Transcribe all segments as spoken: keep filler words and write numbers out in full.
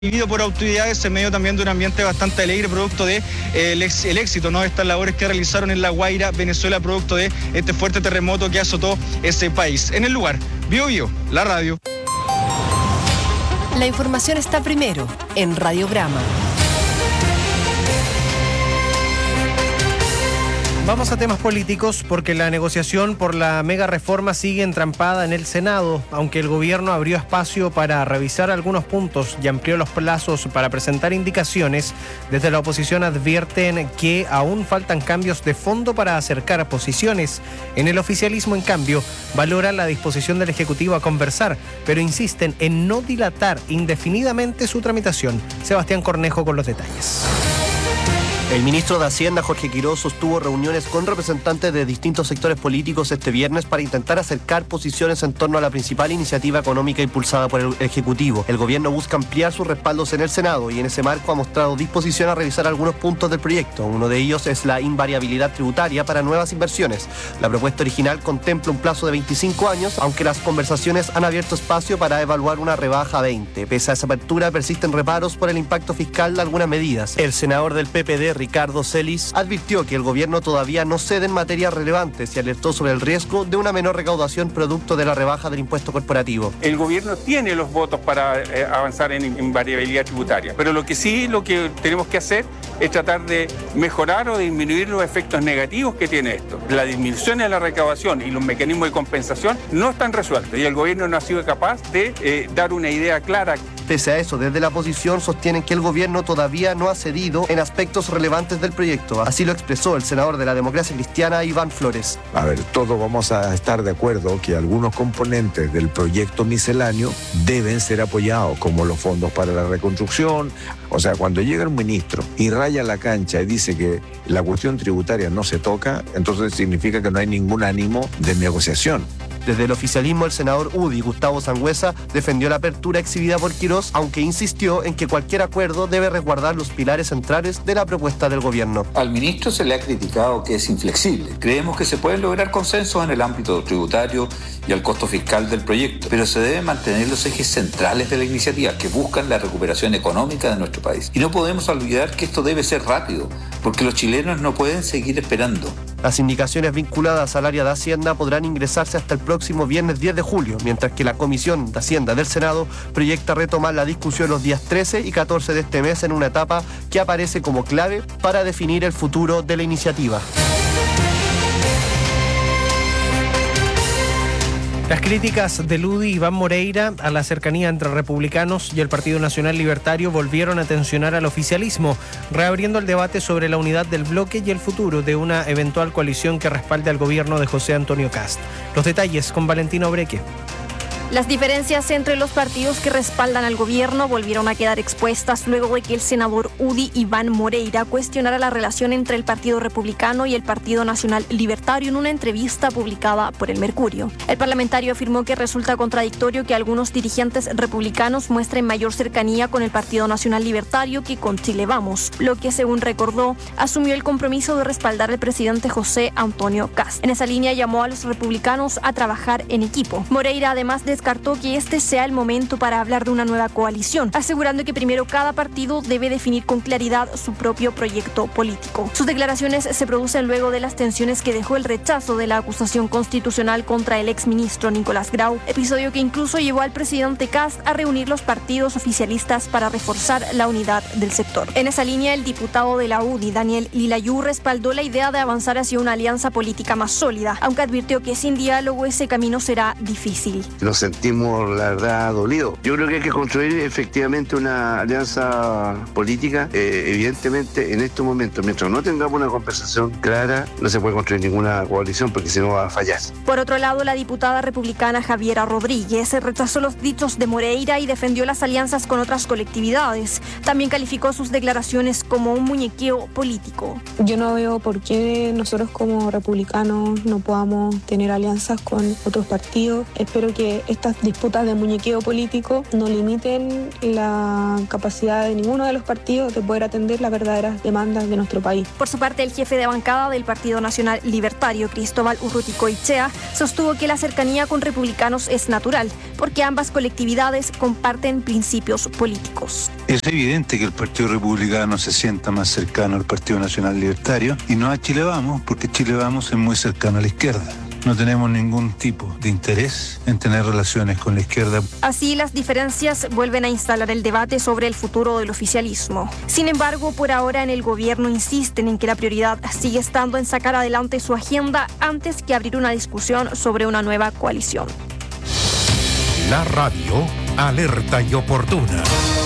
Vivido por autoridades en medio también de un ambiente bastante alegre, producto de eh, el, ex, el éxito, ¿no?, de estas labores que realizaron en La Guaira, Venezuela, producto de este fuerte terremoto que azotó ese país. En el lugar, Bio Bio, la radio. La información está primero en Radiograma. Vamos a temas políticos porque la negociación por la mega reforma sigue entrampada en el Senado, aunque el gobierno abrió espacio para revisar algunos puntos y amplió los plazos para presentar indicaciones. Desde la oposición advierten que aún faltan cambios de fondo para acercar posiciones. En el oficialismo, en cambio, valora la disposición del Ejecutivo a conversar, pero insisten en no dilatar indefinidamente su tramitación. Sebastián Cornejo con los detalles. El ministro de Hacienda, Jorge Quirós, sostuvo reuniones con representantes de distintos sectores políticos este viernes para intentar acercar posiciones en torno a la principal iniciativa económica impulsada por el Ejecutivo. El gobierno busca ampliar sus respaldos en el Senado y en ese marco ha mostrado disposición a revisar algunos puntos del proyecto. Uno de ellos es la invariabilidad tributaria para nuevas inversiones. La propuesta original contempla un plazo de veinticinco años, aunque las conversaciones han abierto espacio para evaluar una rebaja a veinte. Pese a esa apertura, persisten reparos por el impacto fiscal de algunas medidas. El senador del P P D, Ricardo Celis, advirtió que el gobierno todavía no cede en materias relevantes y alertó sobre el riesgo de una menor recaudación producto de la rebaja del impuesto corporativo. El gobierno tiene los votos para eh, avanzar en, en variabilidad tributaria, pero lo que sí, lo que tenemos que hacer es tratar de mejorar o disminuir los efectos negativos que tiene esto. La disminución de la recaudación y los mecanismos de compensación no están resueltos y el gobierno no ha sido capaz de eh, dar una idea clara. Pese a eso, desde la oposición sostienen que el gobierno todavía no ha cedido en aspectos relevantes del proyecto. Así lo expresó el senador de la Democracia Cristiana, Iván Flores. A ver, todos vamos a estar de acuerdo que algunos componentes del proyecto misceláneo deben ser apoyados, como los fondos para la reconstrucción. O sea, cuando llega el ministro y raya la cancha y dice que la cuestión tributaria no se toca, entonces significa que no hay ningún ánimo de negociación. Desde el oficialismo, el senador U D I, Gustavo Sangüesa, defendió la apertura exhibida por Quirós, aunque insistió en que cualquier acuerdo debe resguardar los pilares centrales de la propuesta del gobierno. Al ministro se le ha criticado que es inflexible. Creemos que se pueden lograr consensos en el ámbito tributario y al costo fiscal del proyecto, pero se deben mantener los ejes centrales de la iniciativa que buscan la recuperación económica de nuestro país. Y no podemos olvidar que esto debe ser rápido, porque los chilenos no pueden seguir esperando. Las indicaciones vinculadas al área de Hacienda podrán ingresarse hasta el próximo viernes diez de julio, mientras que la Comisión de Hacienda del Senado proyecta retomar la discusión los días trece y catorce de este mes en una etapa que aparece como clave para definir el futuro de la iniciativa. Las críticas de Ludi y Iván Moreira a la cercanía entre republicanos y el Partido Nacional Libertario volvieron a tensionar al oficialismo, reabriendo el debate sobre la unidad del bloque y el futuro de una eventual coalición que respalde al gobierno de José Antonio Kast. Los detalles con Valentino Breque. Las diferencias entre los partidos que respaldan al gobierno volvieron a quedar expuestas luego de que el senador U D I Iván Moreira cuestionara la relación entre el Partido Republicano y el Partido Nacional Libertario en una entrevista publicada por El Mercurio. El parlamentario afirmó que resulta contradictorio que algunos dirigentes republicanos muestren mayor cercanía con el Partido Nacional Libertario que con Chile Vamos, lo que, según recordó, asumió el compromiso de respaldar al presidente José Antonio Kast. En esa línea llamó a los republicanos a trabajar en equipo. Moreira además de descartó que este sea el momento para hablar de una nueva coalición, asegurando que primero cada partido debe definir con claridad su propio proyecto político. Sus declaraciones se producen luego de las tensiones que dejó el rechazo de la acusación constitucional contra el exministro Nicolás Grau, episodio que incluso llevó al presidente Kast a reunir los partidos oficialistas para reforzar la unidad del sector. En esa línea, el diputado de la U D I, Daniel Lilayú, respaldó la idea de avanzar hacia una alianza política más sólida, aunque advirtió que sin diálogo ese camino será difícil. No sé. sentimos, la verdad, dolidos. Yo creo que hay que construir efectivamente una alianza política. Eh, evidentemente, en estos momentos, mientras no tengamos una conversación clara, no se puede construir ninguna coalición porque si no va a fallar. Por otro lado, la diputada republicana Javiera Rodríguez rechazó los dichos de Moreira y defendió las alianzas con otras colectividades. También calificó sus declaraciones como un muñequeo político. Yo no veo por qué nosotros como republicanos no podamos tener alianzas con otros partidos. Espero que estas disputas de muñequeo político no limiten la capacidad de ninguno de los partidos de poder atender las verdaderas demandas de nuestro país. Por su parte, el jefe de bancada del Partido Nacional Libertario, Cristóbal Urruticoechea, sostuvo que la cercanía con republicanos es natural, porque ambas colectividades comparten principios políticos. Es evidente que el Partido Republicano se sienta más cercano al Partido Nacional Libertario y no a Chile Vamos, porque Chile Vamos es muy cercano a la izquierda. No tenemos ningún tipo de interés en tener relaciones con la izquierda. Así, las diferencias vuelven a instalar el debate sobre el futuro del oficialismo. Sin embargo, por ahora en el gobierno insisten en que la prioridad sigue estando en sacar adelante su agenda antes que abrir una discusión sobre una nueva coalición. La radio alerta y oportuna.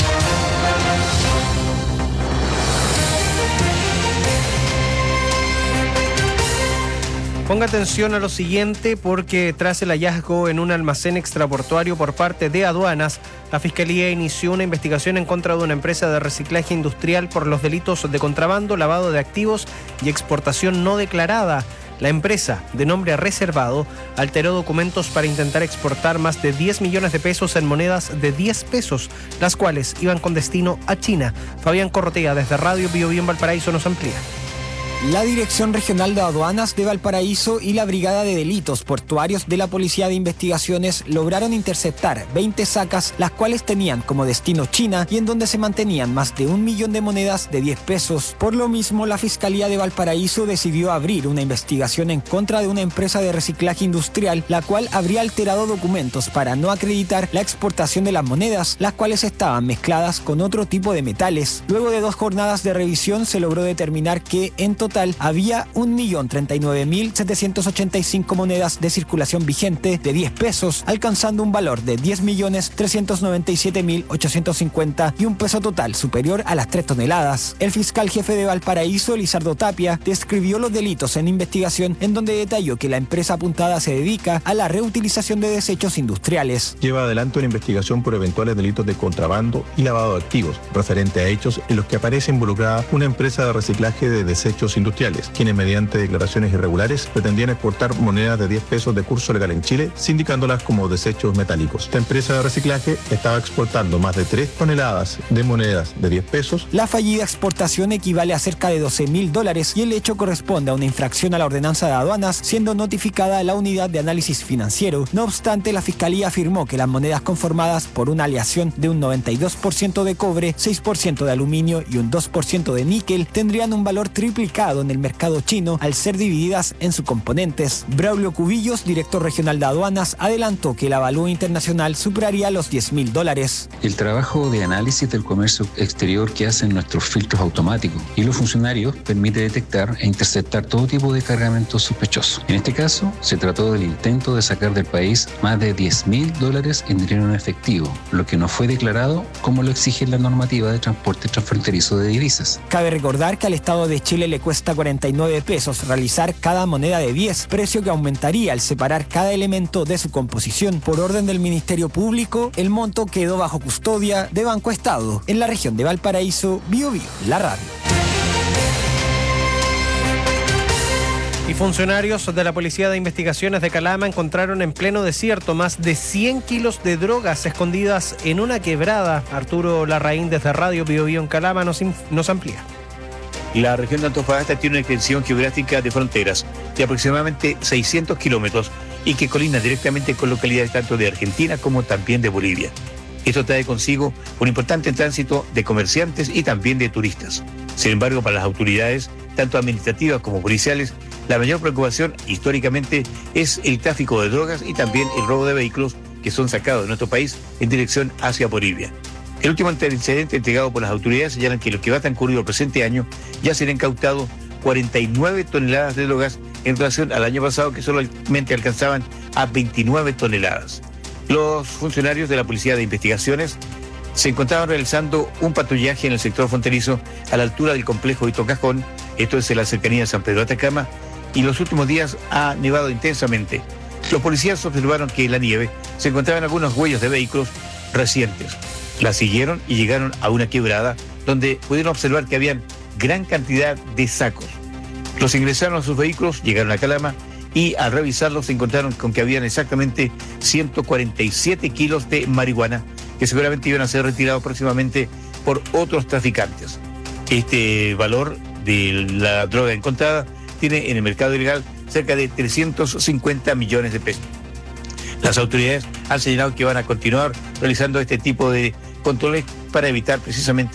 Ponga atención a lo siguiente porque tras el hallazgo en un almacén extraportuario por parte de aduanas, la Fiscalía inició una investigación en contra de una empresa de reciclaje industrial por los delitos de contrabando, lavado de activos y exportación no declarada. La empresa, de nombre reservado, alteró documentos para intentar exportar más de diez millones de pesos en monedas de diez pesos, las cuales iban con destino a China. Fabián Corrotea, desde Radio Bio Bio en Valparaíso, nos amplía. La Dirección Regional de Aduanas de Valparaíso y la Brigada de Delitos Portuarios de la Policía de Investigaciones lograron interceptar veinte sacas, las cuales tenían como destino China y en donde se mantenían más de un millón de monedas de diez pesos. Por lo mismo, la Fiscalía de Valparaíso decidió abrir una investigación en contra de una empresa de reciclaje industrial, la cual habría alterado documentos para no acreditar la exportación de las monedas, las cuales estaban mezcladas con otro tipo de metales. Luego de dos jornadas de revisión, se logró determinar que en total había un millón treinta y nueve mil setecientos ochenta y cinco monedas de circulación vigente de diez pesos, alcanzando un valor de diez millones trescientos noventa y siete mil ochocientos cincuenta y un peso total superior a las tres toneladas. El fiscal jefe de Valparaíso, Lizardo Tapia, describió los delitos en investigación, en donde detalló que la empresa apuntada se dedica a la reutilización de desechos industriales. Lleva adelante una investigación por eventuales delitos de contrabando y lavado de activos, referente a hechos en los que aparece involucrada una empresa de reciclaje de desechos industriales, quienes mediante declaraciones irregulares pretendían exportar monedas de diez pesos de curso legal en Chile, sindicándolas como desechos metálicos. Esta empresa de reciclaje estaba exportando más de tres toneladas de monedas de diez pesos. La fallida exportación equivale a cerca de doce mil dólares y el hecho corresponde a una infracción a la ordenanza de aduanas, siendo notificada a la unidad de análisis financiero. No obstante, la Fiscalía afirmó que las monedas conformadas por una aleación de un noventa y dos por ciento de cobre, seis por ciento de aluminio y un dos por ciento de níquel tendrían un valor triplicado en el mercado chino al ser divididas en subcomponentes. Braulio Cubillos, director regional de aduanas, adelantó que el avalúo internacional superaría los diez mil dólares. El trabajo de análisis del comercio exterior que hacen nuestros filtros automáticos y los funcionarios permite detectar e interceptar todo tipo de cargamentos sospechosos. En este caso, se trató del intento de sacar del país más de diez mil dólares en dinero en efectivo, lo que no fue declarado como lo exige la normativa de transporte transfronterizo de divisas. Cabe recordar que al Estado de Chile le cuesta cuarenta y nueve pesos realizar cada moneda de diez, precio que aumentaría al separar cada elemento de su composición. Por orden del Ministerio Público, el monto quedó bajo custodia de Banco Estado. En la región de Valparaíso, Bio Bio, la radio. Y funcionarios de la Policía de Investigaciones de Calama encontraron en pleno desierto más de cien kilos de drogas escondidas en una quebrada. Arturo Larraín, desde Radio Bio Bio en Calama, nos, nos amplía. La región de Antofagasta tiene una extensión geográfica de fronteras de aproximadamente seiscientos kilómetros y que colinda directamente con localidades tanto de Argentina como también de Bolivia. Esto trae consigo un importante tránsito de comerciantes y también de turistas. Sin embargo, para las autoridades, tanto administrativas como policiales, la mayor preocupación históricamente es el tráfico de drogas y también el robo de vehículos que son sacados de nuestro país en dirección hacia Bolivia. El último antecedente entregado por las autoridades señalan que lo que va transcurrido el presente año ya se han incautado cuarenta y nueve toneladas de drogas en relación al año pasado, que solamente alcanzaban a veintinueve toneladas. Los funcionarios de la Policía de Investigaciones se encontraban realizando un patrullaje en el sector fronterizo a la altura del complejo Hito Cajón, esto es en la cercanía de San Pedro de Atacama, y los últimos días ha nevado intensamente. Los policías observaron que en la nieve se encontraban algunos huellas de vehículos recientes. La siguieron y llegaron a una quebrada donde pudieron observar que habían gran cantidad de sacos. Los ingresaron a sus vehículos, llegaron a Calama y al revisarlo se encontraron con que habían exactamente ciento cuarenta y siete kilos de marihuana que seguramente iban a ser retirados próximamente por otros traficantes. Este valor de la droga encontrada tiene en el mercado ilegal cerca de trescientos cincuenta millones de pesos. Las autoridades han señalado que van a continuar realizando este tipo de controles para evitar precisamente